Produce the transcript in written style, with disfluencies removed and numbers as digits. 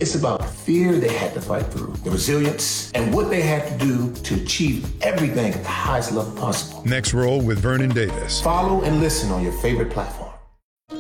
It's about the fear they had to fight through, the resilience, and what they had to do to achieve everything at the highest level possible. Next Role with Vernon Davis. Follow and listen on your favorite platform.